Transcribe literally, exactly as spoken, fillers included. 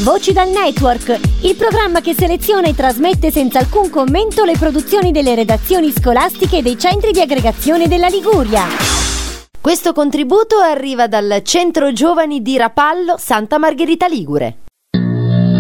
Voci dal Network, il programma che seleziona e trasmette senza alcun commento le produzioni delle redazioni scolastiche e dei centri di aggregazione della Liguria. Questo contributo arriva dal Centro Giovani di Rapallo, Santa Margherita Ligure.